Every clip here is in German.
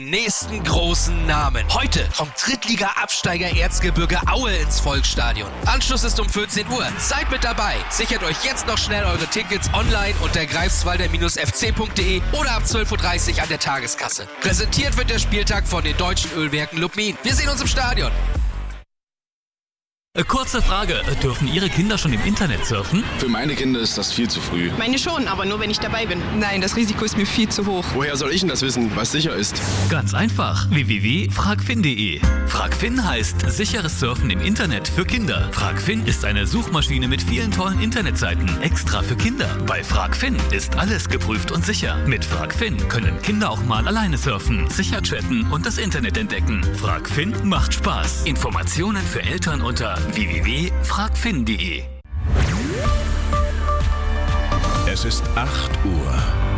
Nächsten großen Namen. Heute kommt Drittliga-Absteiger Erzgebirge Aue ins Volksstadion. Anschluss ist um 14 Uhr. Seid mit dabei. Sichert euch jetzt noch schnell eure Tickets online unter greifswalder-fc.de oder ab 12.30 Uhr an der Tageskasse. Präsentiert wird der Spieltag von den Deutschen Ölwerken Lubmin. Wir sehen uns im Stadion. Kurze Frage, dürfen Ihre Kinder schon im Internet surfen? Für meine Kinder ist das viel zu früh. Meine schon, aber nur wenn ich dabei bin. Nein, das Risiko ist mir viel zu hoch. Woher soll ich denn das wissen, was sicher ist? Ganz einfach, www.fragfin.de. Fragfin heißt sicheres Surfen im Internet für Kinder. Fragfin ist eine Suchmaschine mit vielen tollen Internetseiten, extra für Kinder. Bei Fragfin ist alles geprüft und sicher. Mit Fragfin können Kinder auch mal alleine surfen, sicher chatten und das Internet entdecken. Fragfin macht Spaß. Informationen für Eltern unter www.fragfin.de. Es ist 8 Uhr.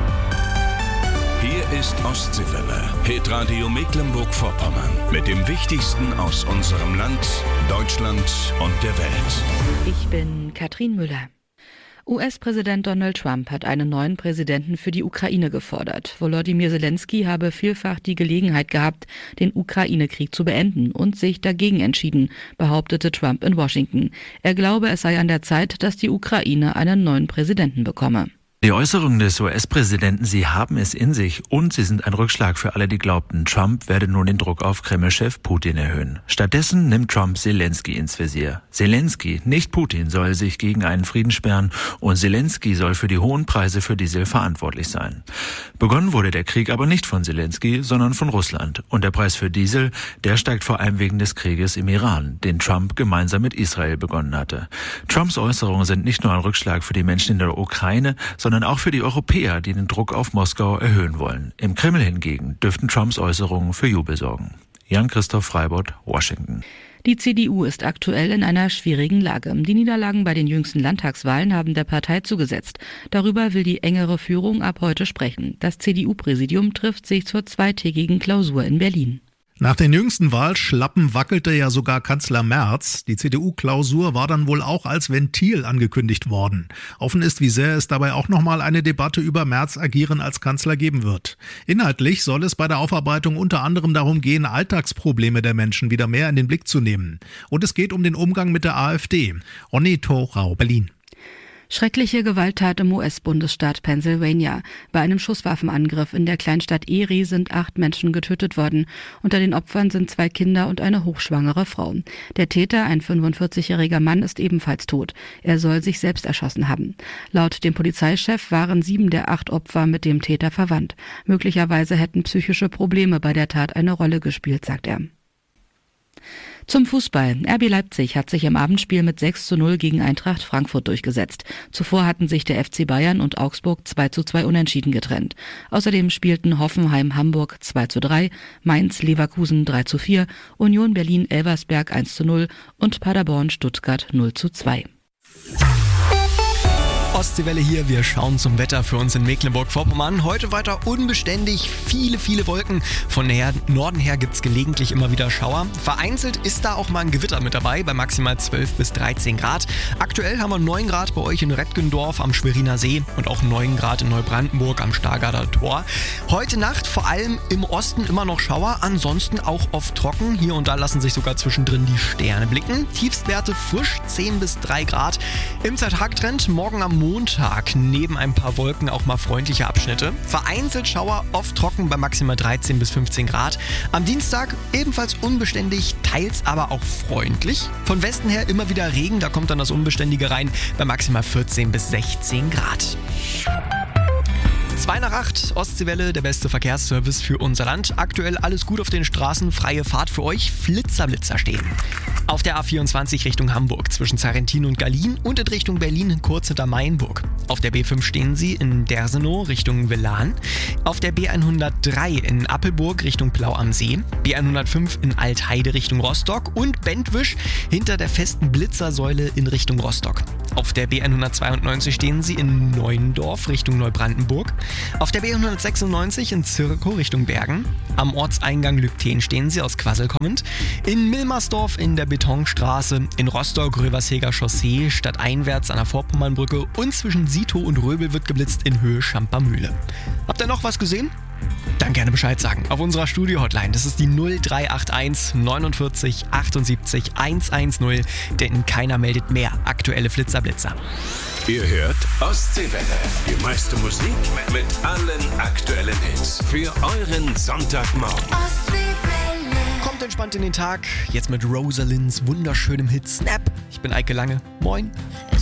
Hier ist Ostseewelle, Hitradio Mecklenburg-Vorpommern. Mit dem Wichtigsten aus unserem Land, Deutschland und der Welt. Ich bin Katrin Müller. US-Präsident Donald Trump hat einen neuen Präsidenten für die Ukraine gefordert. Volodymyr Zelensky habe vielfach die Gelegenheit gehabt, den Ukraine-Krieg zu beenden und sich dagegen entschieden, behauptete Trump in Washington. Er glaube, es sei an der Zeit, dass die Ukraine einen neuen Präsidenten bekomme. Die Äußerungen des US-Präsidenten, sie haben es in sich und sie sind ein Rückschlag für alle, die glaubten, Trump werde nun den Druck auf Kreml-Chef Putin erhöhen. Stattdessen nimmt Trump Zelensky ins Visier. Zelensky, nicht Putin, soll sich gegen einen Frieden sperren und Zelensky soll für die hohen Preise für Diesel verantwortlich sein. Begonnen wurde der Krieg aber nicht von Zelensky, sondern von Russland. Und der Preis für Diesel, der steigt vor allem wegen des Krieges im Iran, den Trump gemeinsam mit Israel begonnen hatte. Trumps Äußerungen sind nicht nur ein Rückschlag für die Menschen in der Ukraine, sondern auch für die Europäer, die den Druck auf Moskau erhöhen wollen. Im Kreml hingegen dürften Trumps Äußerungen für Jubel sorgen. Jan-Christoph Freibott, Washington. Die CDU ist aktuell in einer schwierigen Lage. Die Niederlagen bei den jüngsten Landtagswahlen haben der Partei zugesetzt. Darüber will die engere Führung ab heute sprechen. Das CDU-Präsidium trifft sich zur zweitägigen Klausur in Berlin. Nach den jüngsten Wahlschlappen wackelte ja sogar Kanzler Merz. Die CDU-Klausur war dann wohl auch als Ventil angekündigt worden. Offen ist, wie sehr es dabei auch nochmal eine Debatte über Merz' Agieren als Kanzler geben wird. Inhaltlich soll es bei der Aufarbeitung unter anderem darum gehen, Alltagsprobleme der Menschen wieder mehr in den Blick zu nehmen. Und es geht um den Umgang mit der AfD. Ronny Thorau, Berlin. Schreckliche Gewalttat im US-Bundesstaat Pennsylvania. Bei einem Schusswaffenangriff in der Kleinstadt Erie sind 8 Menschen getötet worden. Unter den Opfern sind 2 Kinder und eine hochschwangere Frau. Der Täter, ein 45-jähriger Mann, ist ebenfalls tot. Er soll sich selbst erschossen haben. Laut dem Polizeichef waren 7 der 8 Opfer mit dem Täter verwandt. Möglicherweise hätten psychische Probleme bei der Tat eine Rolle gespielt, sagt er. Zum Fußball. RB Leipzig hat sich im Abendspiel mit 6:0 gegen Eintracht Frankfurt durchgesetzt. Zuvor hatten sich der FC Bayern und Augsburg 2:2 unentschieden getrennt. Außerdem spielten Hoffenheim Hamburg 2:3, Mainz Leverkusen 3:4, Union Berlin Elversberg 1:0 und Paderborn Stuttgart 0:2. Ostseewelle hier, wir schauen zum Wetter für uns in Mecklenburg-Vorpommern. Heute weiter unbeständig, viele Wolken. Von Norden her gibt es gelegentlich immer wieder Schauer. Vereinzelt ist da auch mal ein Gewitter mit dabei, bei maximal 12 bis 13 Grad. Aktuell haben wir 9 Grad bei euch in Rettgendorf am Schweriner See und auch 9 Grad in Neubrandenburg am Stargarder Tor. Heute Nacht vor allem im Osten immer noch Schauer, ansonsten auch oft trocken. Hier und da lassen sich sogar zwischendrin die Sterne blicken. Tiefstwerte frisch 10 bis 3 Grad. Im Tag-Trend morgen am Montag neben ein paar Wolken auch mal freundliche Abschnitte. Vereinzelt Schauer, oft trocken bei maximal 13 bis 15 Grad. Am Dienstag ebenfalls unbeständig, teils aber auch freundlich. Von Westen her immer wieder Regen, da kommt dann das Unbeständige rein bei maximal 14 bis 16 Grad. 7:02, Ostseewelle, der beste Verkehrsservice für unser Land. Aktuell alles gut auf den Straßen, freie Fahrt für euch, Blitzer stehen. Auf der A24 Richtung Hamburg zwischen Sarrentin und Gallien und in Richtung Berlin in Kurz-Hinter-Mainburg. Auf der B5 stehen Sie in Dersenow Richtung Villan. Auf der B103 in Appelburg Richtung Plau am See. B105 in Altheide Richtung Rostock und Bentwisch hinter der festen Blitzersäule in Richtung Rostock. Auf der B192 stehen Sie in Neuendorf Richtung Neubrandenburg. Auf der B196 in Zirkow Richtung Bergen. Am Ortseingang Lübten stehen Sie aus Quassel kommend. In Milmersdorf in der Betonstraße. In Rostock Röversheger Chaussee stadteinwärts an der Vorpommernbrücke. Und zwischen Sito und Röbel wird geblitzt in Höhe Schampermühle. Habt ihr noch was gesehen? Dann gerne Bescheid sagen. Auf unserer Studio-Hotline, das ist die 0381 49 78 110, denn keiner meldet mehr aktuelle Flitzer-Blitzer. Ihr hört Ostseewelle. Die meiste Musik mit allen aktuellen Hits. Für euren Sonntagmorgen. Kommt entspannt in den Tag. Jetzt mit Rosalinds wunderschönem Hit Snap. Ich bin Eike Lange. Moin.